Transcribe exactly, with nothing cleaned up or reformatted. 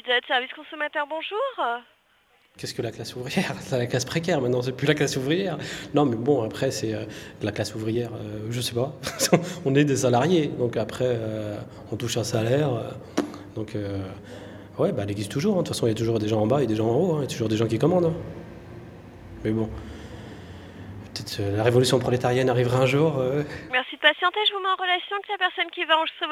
Pizza Hut, service consommateur, bonjour. Qu'est-ce que la classe ouvrière? C'est la classe précaire maintenant, c'est plus la classe ouvrière. Non, mais bon, après, c'est euh, la classe ouvrière, euh, je sais pas. On est des salariés, donc après, euh, on touche un salaire. euh, donc, euh, ouais, bah, elle existe toujours. hein. De toute façon, il y a toujours des gens en bas et des gens en haut. hein. Il y a toujours des gens qui commandent. hein. Mais bon, peut-être euh, la révolution prolétarienne arrivera un jour. euh, Merci de patienter, je vous mets en relation avec la personne qui va en recevoir